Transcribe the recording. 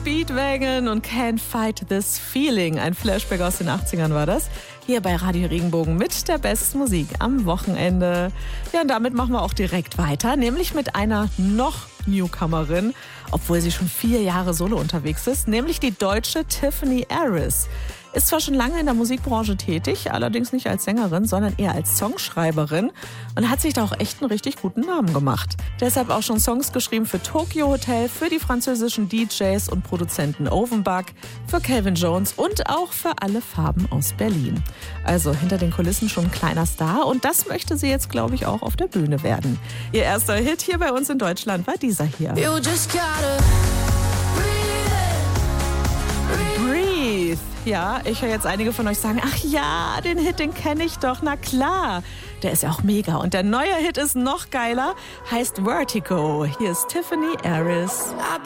Speedwagon und Can't Fight This Feeling. Ein Flashback aus den 80ern war das. Hier bei Radio Regenbogen mit der besten Musik am Wochenende. Ja, und damit machen wir auch direkt weiter, nämlich mit einer noch Newcomerin, obwohl sie schon 4 Jahre solo unterwegs ist, nämlich die deutsche Tiffany Aris. Ist zwar schon lange in der Musikbranche tätig, allerdings nicht als Sängerin, sondern eher als Songschreiberin und hat sich da auch echt einen richtig guten Namen gemacht. Deshalb auch schon Songs geschrieben für Tokyo Hotel, für die französischen DJs und Produzenten Ovenbug, für Calvin Jones und auch für alle Farben aus Berlin. Also hinter den Kulissen schon ein kleiner Star und das möchte sie jetzt, glaube ich, auch auf der Bühne werden. Ihr erster Hit hier bei uns in Deutschland war dieser hier. You just gotta Breathe. Ja, ich höre jetzt einige von euch sagen, ach ja, den Hit, den kenne ich doch, na klar. Der ist ja auch mega und der neue Hit ist noch geiler, heißt Vertigo. Hier ist Tiffany Aris. I've